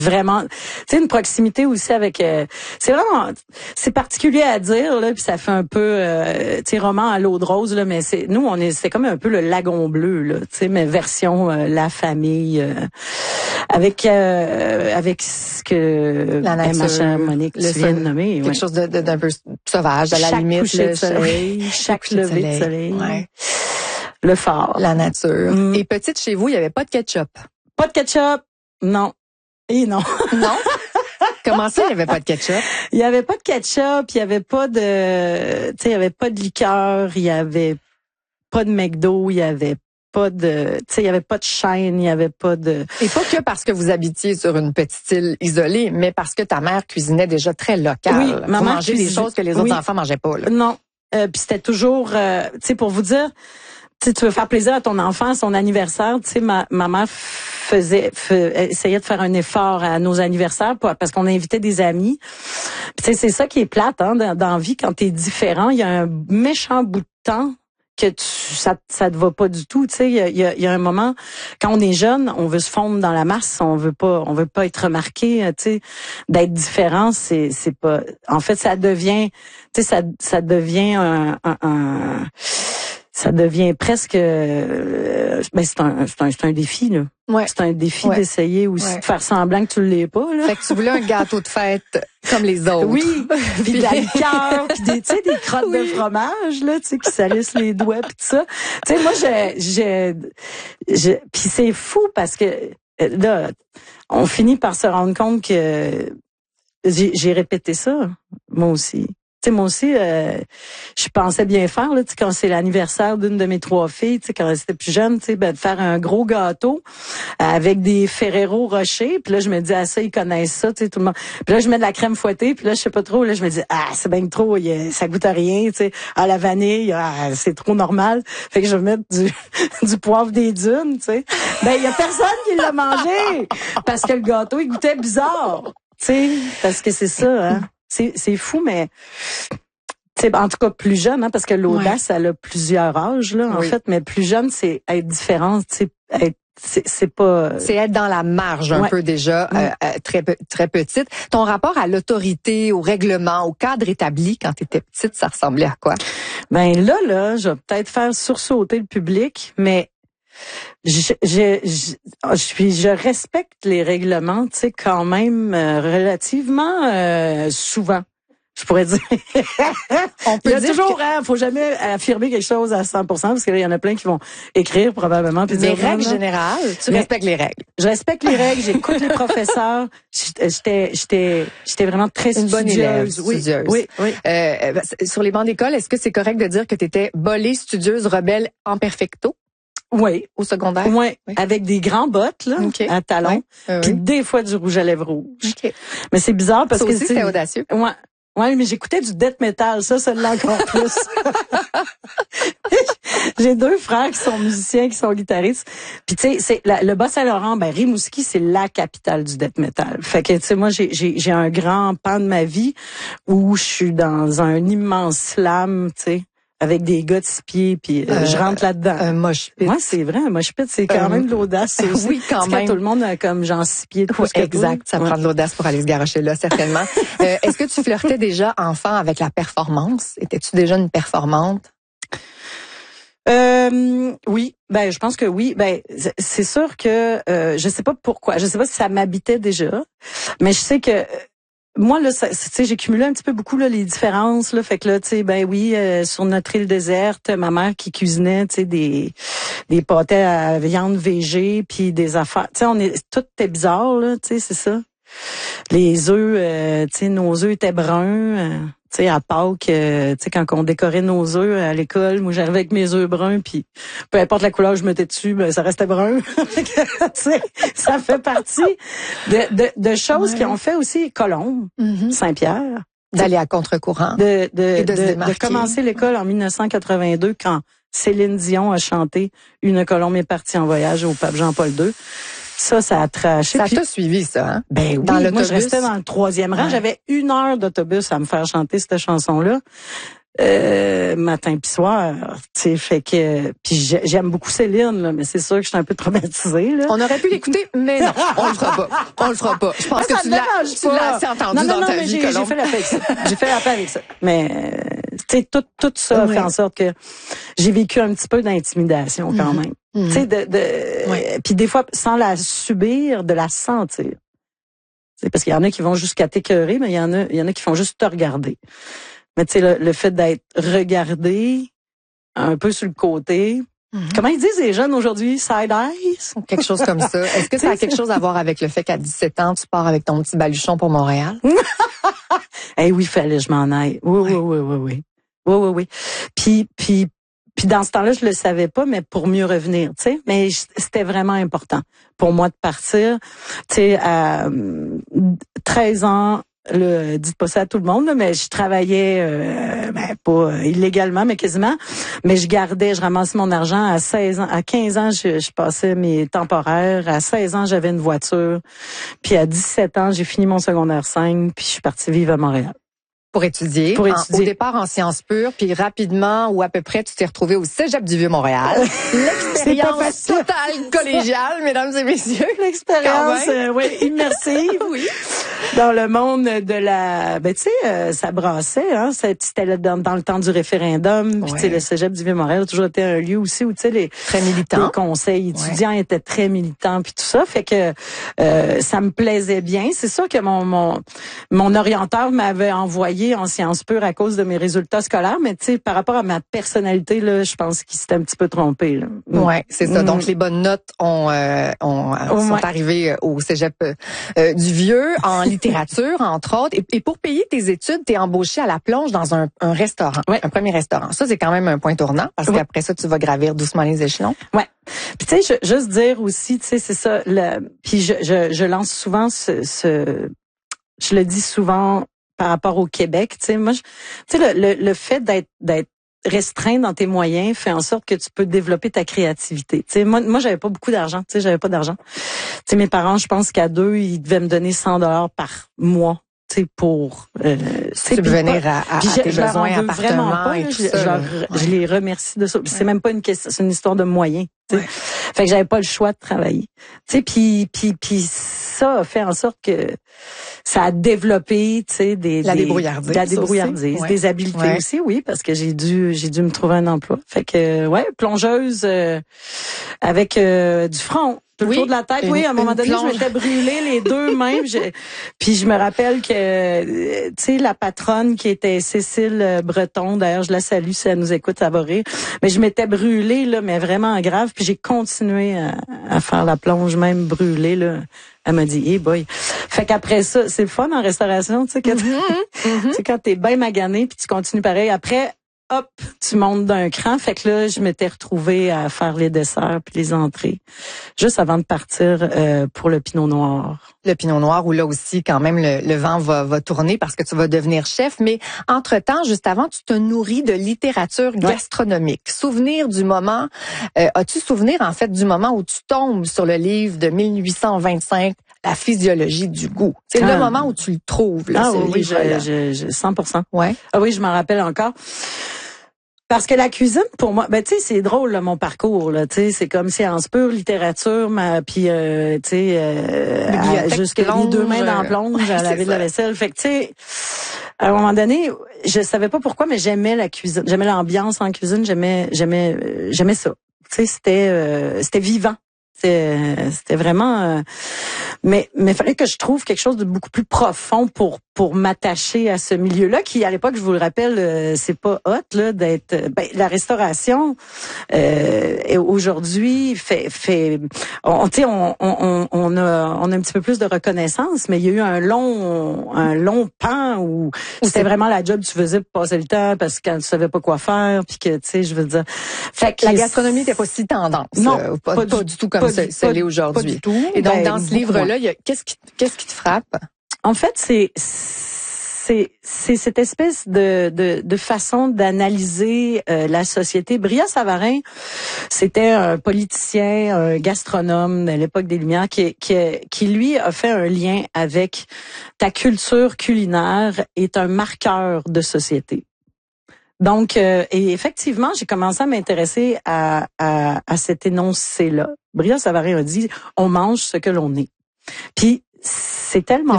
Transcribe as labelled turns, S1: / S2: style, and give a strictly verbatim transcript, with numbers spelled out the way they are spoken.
S1: Vraiment, tu sais, une proximité aussi avec. Euh, c'est vraiment, c'est particulier à dire là, puis ça fait un peu, euh, tu sais, roman à l'eau de rose là, mais c'est nous, on est, c'est comme un peu le lagon bleu là, tu sais, mais version euh, la famille, euh, avec euh, avec ce que
S2: la nature,
S1: ma chère Monique tu viens de nommer,
S2: quelque
S1: ouais.
S2: chose de, de d'un peu sauvage, à la
S1: chaque
S2: limite,
S1: coucher
S2: le
S1: de soleil, chaque lever de soleil,
S2: ouais.
S1: le phare,
S2: la nature.
S1: Mm.
S2: Et petite chez vous, il y avait pas de ketchup.
S1: Pas de ketchup, non. Et non.
S2: Non? Comment ça, il n'y avait pas de ketchup?
S1: Il y avait pas de ketchup, il y avait pas de, tu sais, il y avait pas de liqueur, il y avait pas de McDo, il y avait pas de, tu sais, il y avait pas de chaîne, il y avait pas de.
S2: Et pas que parce que vous habitiez sur une petite île isolée, mais parce que ta mère cuisinait déjà très local.
S1: Oui,
S2: vous
S1: maman
S2: mangez des choses que les autres
S1: oui.
S2: enfants mangeaient pas, là.
S1: Non. Euh, puis c'était toujours, euh, tu sais, pour vous dire, tu sais, tu veux faire plaisir à ton enfant, à son anniversaire, tu sais, ma maman faisait, fait, essayait de faire un effort à nos anniversaires pour, parce qu'on invitait des amis. Puis tu sais, c'est ça qui est plate, hein, dans, dans la vie, quand t'es différent, il y a un méchant bout de temps que tu, ça, ça te va pas du tout, tu sais, il y a, y, a, y a un moment, quand on est jeune, on veut se fondre dans la masse, on veut pas, on veut pas être remarqué, tu sais, d'être différent, c'est, c'est pas, en fait, ça devient, tu sais, ça, ça devient un, un, un ça devient presque, euh, ben c'est un, c'est un, c'est un défi là.
S2: Ouais.
S1: C'est un défi
S2: ouais.
S1: d'essayer aussi
S2: ouais.
S1: de faire semblant que tu l'es pas là.
S2: Fait que tu voulais un gâteau de fête comme les autres.
S1: Oui, puis de la liqueur, puis des, tu sais, des crottes oui. de fromage là, tu sais, qui salissent les doigts puis tout ça. Tu sais, moi j'ai, j'ai, j'ai puis c'est fou parce que là, on finit par se rendre compte que j'ai, j'ai répété ça moi aussi. Tu sais, moi aussi, euh, je pensais bien faire, là, tu sais, quand c'est l'anniversaire d'une de mes trois filles, tu sais, quand c'était plus jeune, tu sais, ben, de faire un gros gâteau avec des Ferrero Rocher, puis là, je me dis, ah, ça, ils connaissent ça, tu sais, tout le monde. Puis là, je mets de la crème fouettée, puis là, je sais pas trop, là, je me dis, ah, c'est bien trop, y a, ça goûte à rien, tu sais, à la vanille, ah, c'est trop normal. Fait que je vais mettre du, du poivre des dunes, tu sais. Ben, il y a personne qui l'a mangé, parce que le gâteau, il goûtait bizarre, tu sais, parce que c'est ça, hein. C'est, c'est fou, mais c'est en tout cas plus jeune, hein, parce que l'audace, ouais. elle a plusieurs âges, là, en oui. fait, mais plus jeune, c'est être différent, tu sais, c'est, c'est pas...
S2: C'est être dans la marge un ouais. peu déjà, ouais. euh, très très petite. Ton rapport à l'autorité, au règlement, au cadre établi quand tu étais petite, ça ressemblait à quoi?
S1: Ben là, là, je vais peut-être faire sursauter le public, mais Je, je, je, je suis, je respecte les règlements, tu sais, quand même euh, relativement euh, souvent. Je pourrais dire. On peut Il y a dire toujours, que... hein, faut jamais affirmer quelque chose à cent pour cent parce qu'il y en a plein qui vont écrire probablement. Puis
S2: mais
S1: dire,
S2: règles générales, tu mais respectes les règles.
S1: Je respecte les règles. J'écoute les professeurs. J'étais, j'étais, j'étais vraiment très
S2: une
S1: studieuse.
S2: bonne élève,
S1: oui,
S2: studieuse.
S1: Oui, oui.
S2: Euh, sur les bancs d'école, est-ce que c'est correct de dire que tu étais bolée, studieuse, rebelle en perfecto?
S1: Oui.
S2: Au secondaire?
S1: Oui. oui. Avec des grands bottes, là, okay. à talons. Oui. Euh, Puis oui. des fois du rouge à lèvres rouge. Okay. Mais c'est bizarre parce
S2: ça
S1: que
S2: aussi, c'était audacieux.
S1: Ouais. Ouais, mais j'écoutais du death metal, ça, ça l'est encore plus. J'ai deux frères qui sont musiciens, qui sont guitaristes. Puis tu sais, c'est la, le Bas-Saint-Laurent, ben Rimouski, c'est la capitale du death metal. Fait que tu sais, moi j'ai j'ai j'ai un grand pan de ma vie où je suis dans un immense slam, tu sais. Avec des gars de six pieds, puis euh, euh, je rentre là-dedans.
S2: Un mosh pit.
S1: Ouais, c'est vrai, un mosh pit, c'est quand euh, même de l'audace. Aussi.
S2: Oui, quand même.
S1: Quand tout le monde a comme genre six pieds de plus
S2: ouais, exact, ça
S1: ouais.
S2: prend de l'audace pour aller se garocher là, certainement. euh, est-ce que tu flirtais déjà enfant avec la performance? Étais-tu déjà une performante?
S1: Euh, oui, ben je pense que oui. Ben c'est sûr que euh, je sais pas pourquoi, je sais pas si ça m'habitait déjà, mais je sais que moi là, tu sais, j'ai cumulé un petit peu beaucoup là les différences là, fait que là, tu sais, ben oui, euh, sur notre île déserte, ma mère qui cuisinait, tu sais, des des pâtés à viande végé, puis des affaires, tu sais, on est tout était bizarre là, tu sais, c'est ça. Les œufs, euh, tu sais, nos œufs étaient bruns. Euh, tu sais, à Pâques, euh, tu sais, quand on décorait nos œufs à l'école, moi j'arrivais avec mes œufs bruns, puis peu importe la couleur que je mettais dessus, ben ça restait brun. Tu sais, ça fait partie de, de, de choses ouais. qui ont fait aussi Colombe, mm-hmm. Saint-Pierre.
S2: D'aller à contre-courant.
S1: De, de,
S2: et de,
S1: de, de commencer l'école en dix-neuf cent quatre-vingt-deux quand Céline Dion a chanté « Une Colombe est partie en voyage » au pape Jean-Paul deux. Ça, ça a traché.
S2: Ça
S1: puis,
S2: t'a suivi, ça, hein?
S1: Ben oui,
S2: dans
S1: moi, je restais dans le troisième rang. Ouais. J'avais une heure d'autobus à me faire chanter cette chanson-là. Euh, matin puis soir, tu sais, fait que puis j'aime beaucoup Céline là, mais c'est sûr que je suis un peu traumatisée là.
S2: On aurait pu l'écouter, mais non, on le fera pas. On le fera pas. Je pense
S1: ouais,
S2: que tu l'as, tu l'as assez entendu
S1: non, non,
S2: dans
S1: non,
S2: ta
S1: mais
S2: vie,
S1: j'ai,
S2: Colombe.
S1: j'ai fait la paix avec ça. J'ai fait la paix avec ça. Mais tu sais, tout tout ça
S2: ouais.
S1: fait en sorte que j'ai vécu un petit peu d'intimidation quand même.
S2: Mm-hmm.
S1: Tu sais, de, de ouais. Puis des fois sans la subir, de la sentir. C'est parce qu'il y en a qui vont jusqu'à t'écœurer, mais il y en a, il y en a qui font juste te regarder. Mais tu sais, le, le fait d'être regardé un peu sur le côté. Mm-hmm. Comment ils disent les jeunes aujourd'hui? Side eyes?
S2: Quelque chose comme ça. Est-ce que ça a quelque chose à voir avec le fait qu'à dix-sept ans, tu pars avec ton petit baluchon pour Montréal?
S1: Eh hey, oui, fallait que je m'en aille. Oui, ouais. oui, oui, oui, oui. Oui, oui, oui. Puis, puis, puis dans ce temps-là, je le savais pas, mais pour mieux revenir, tu sais. Mais c'était vraiment important pour moi de partir. Tu sais, à treize ans, le, dites pas ça à tout le monde, là, mais je travaillais, euh, ben, pas illégalement, mais quasiment. Mais je gardais, je ramassais mon argent à seize ans. À quinze ans, je, je passais mes temporaires. À seize ans, j'avais une voiture. Puis à dix-sept ans, j'ai fini mon secondaire cinq, puis je suis partie vivre à Montréal.
S2: Pour étudier,
S1: pour étudier.
S2: En, au départ en sciences pures, puis rapidement ou à peu près, tu t'es retrouvé au Cégep du Vieux-Montréal. L'expérience totale collégiale, mesdames et messieurs.
S1: L'expérience, euh, oui, immersive.
S2: Oui.
S1: Dans le monde de la, ben tu sais, euh, ça brassait, hein. C'était dans, dans le temps du référendum. Puis tu sais, le Cégep du Vieux-Montréal a toujours été un lieu aussi où tu sais les
S2: très militants,
S1: les conseils étudiants ouais. étaient très militants puis tout ça, fait que euh, ça me plaisait bien. C'est sûr que mon mon mon orienteur m'avait envoyé en sciences pures à cause de mes résultats scolaires, mais tu sais, par rapport à ma personnalité là, je pense qu'il s'était un petit peu trompé là.
S2: Ouais, c'est ça. Mm. Donc les bonnes notes ont, euh, ont euh, sont ouais. arrivées au Cégep euh, du Vieux en littérature entre autres. Et, et pour payer tes études, t'es embauché à la plonge dans un, un restaurant, ouais. un premier restaurant. Ça c'est quand même un point tournant parce ouais. qu'après ça tu vas gravir doucement les échelons.
S1: Ouais. Puis tu sais, juste dire aussi, tu sais, c'est ça. Le, puis je, je je lance souvent ce, ce je le dis souvent par rapport au Québec, tu sais, moi, tu sais, le, le, le fait d'être, d'être restreint dans tes moyens fait en sorte que tu peux développer ta créativité. Tu sais, moi, moi, j'avais pas beaucoup d'argent, tu sais, j'avais pas d'argent. Tu sais, mes parents, je pense qu'à deux, ils devaient me donner cent dollars par mois. Tu sais, pour euh,
S2: subvenir à, à, à tes
S1: je
S2: besoins, appartements
S1: pas,
S2: et tout
S1: je,
S2: ça.
S1: Je, leur, ouais. je les remercie de ça. Ouais. C'est même pas une question, c'est une histoire de moyens. Tu sais. Ouais. Fait que j'avais pas le choix de travailler. Tu sais, puis puis puis ça a fait en sorte que ça a développé, tu sais, des
S2: la
S1: des,
S2: débrouillardise,
S1: la débrouillardise,
S2: ouais.
S1: des habiletés ouais. aussi, oui, parce que j'ai dû j'ai dû me trouver un emploi. Fait que ouais, plongeuse euh, avec euh, du front. Tout le
S2: oui,
S1: tour de la tête, une, oui. À un moment donné, plonge. Je m'étais brûlé les deux mains. Je, puis je me rappelle que, tu sais, la patronne qui était Cécile Breton, d'ailleurs, je la salue si elle nous écoute, ça va rire. Mais je m'étais brûlée, là, mais vraiment grave. Puis j'ai continué à, à faire la plonge, même brûlée, là. Elle m'a dit, hey boy. Fait qu'après ça, c'est le fun en restauration, tu sais, quand, mm-hmm. tu sais, quand t'es bien magané, puis tu continues pareil. Après, hop, tu montes d'un cran. Fait que là, je m'étais retrouvée à faire les desserts puis les entrées, juste avant de partir euh, pour le Pinot Noir.
S2: Le Pinot Noir, où là aussi, quand même, le, le vent va, va tourner parce que tu vas devenir chef. Mais entre-temps, juste avant, tu te nourris de littérature gastronomique. Ouais. Souvenir du moment, euh, as-tu souvenir, en fait, du moment où tu tombes sur le livre de mille huit cent vingt-cinq, La physiologie du goût? C'est ah. le moment où tu le trouves, là,
S1: ah,
S2: ce
S1: oui,
S2: livre-là.
S1: Je, je, je, cent pour cent.
S2: Ouais.
S1: Ah oui, je m'en rappelle encore. Parce que la cuisine, pour moi, ben tu sais, c'est drôle là, mon parcours là, tu sais, c'est comme sciences pures, littérature, ma, puis euh, tu sais, euh, jusque les deux mains dans la plonge ouais, à laver de la vaisselle. Fait que tu sais, à un moment donné, je savais pas pourquoi, mais j'aimais la cuisine, j'aimais l'ambiance en cuisine, j'aimais, j'aimais, euh, j'aimais ça. Tu sais, c'était, euh, c'était vivant. C'était, c'était vraiment, euh, mais mais fallait que je trouve quelque chose de beaucoup plus profond pour pour m'attacher à ce milieu-là qui à l'époque, je vous le rappelle, euh, c'est pas hot là d'être. Ben, la restauration euh, et aujourd'hui fait fait, on tu sais on, on on a on a un petit peu plus de reconnaissance, mais il y a eu un long un long pan où c'était vraiment la job que tu faisais pour passer le temps parce que quand tu savais pas quoi faire puis que tu sais je veux dire.
S2: Fait que la gastronomie n'était pas si tendance.
S1: Non,
S2: euh, pas,
S1: pas,
S2: pas
S1: du,
S2: du tout comme ça, ça l'est aujourd'hui.
S1: Pas du tout.
S2: Et donc
S1: ben,
S2: dans ce livre-là, il y a qu'est-ce qui qu'est-ce qui te frappe?
S1: En fait, c'est c'est c'est cette espèce de de, de façon d'analyser euh, la société. Brillat Savarin, c'était un politicien, un gastronome de l'époque des Lumières qui qui qui lui a fait un lien avec ta culture culinaire est un marqueur de société. Donc, euh, et effectivement, j'ai commencé à m'intéresser à, à, à cet énoncé-là. Brillat-Savarin a dit, on mange ce que l'on est. Puis, c'est tellement